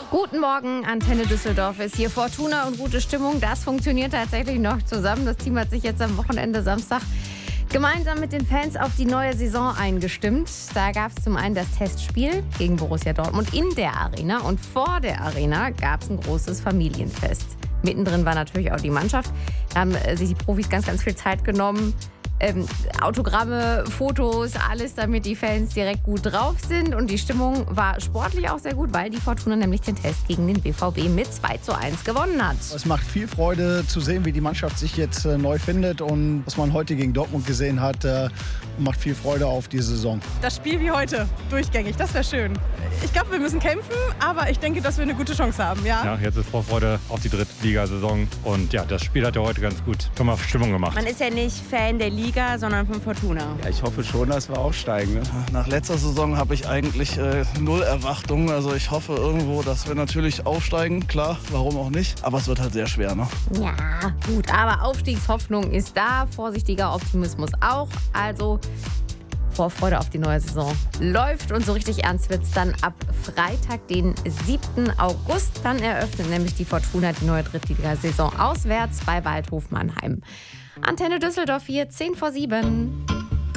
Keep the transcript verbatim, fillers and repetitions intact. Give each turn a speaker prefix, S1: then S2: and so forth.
S1: Guten Morgen, Antenne Düsseldorf ist hier. Fortuna und gute Stimmung, das funktioniert tatsächlich noch zusammen. Das Team hat sich jetzt am Wochenende Samstag gemeinsam mit den Fans auf die neue Saison eingestimmt. Da gab es zum einen das Testspiel gegen Borussia Dortmund in der Arena und vor der Arena gab es ein großes Familienfest. Mittendrin war natürlich auch die Mannschaft. Da haben sich die Profis ganz, ganz viel Zeit genommen. Ähm, Autogramme, Fotos, alles, damit die Fans direkt gut drauf sind. Und die Stimmung war sportlich auch sehr gut, weil die Fortuna nämlich den Test gegen den B V B mit zwei zu eins gewonnen hat.
S2: Es macht viel Freude zu sehen, wie die Mannschaft sich jetzt äh, neu findet. Und was man heute gegen Dortmund gesehen hat, äh, macht viel Freude auf die Saison.
S3: Das Spiel wie heute, durchgängig, das wäre schön. Ich glaube, wir müssen kämpfen, aber ich denke, dass wir eine gute Chance haben. Ja,
S4: ja, jetzt ist Vorfreude auf die Drittligasaison. Und ja, das Spiel hat ja heute ganz gut schon mal Stimmung gemacht.
S5: Man ist ja nicht Fan der Liga, sondern von Fortuna.
S6: Ja, ich hoffe schon, dass wir aufsteigen. Ne?
S7: Nach letzter Saison habe ich eigentlich äh, null Erwartungen. Also ich hoffe irgendwo, dass wir natürlich aufsteigen. Klar, warum auch nicht. Aber es wird halt sehr schwer. Ne?
S1: Ja, gut. Aber Aufstiegshoffnung ist da. Vorsichtiger Optimismus auch. Also Vorfreude auf die neue Saison läuft. Und so richtig ernst wird es dann ab Freitag, den siebten August. Dann eröffnet nämlich die Fortuna die neue Drittligasaison auswärts bei Waldhof Mannheim. Antenne Düsseldorf hier, zehn vor sieben.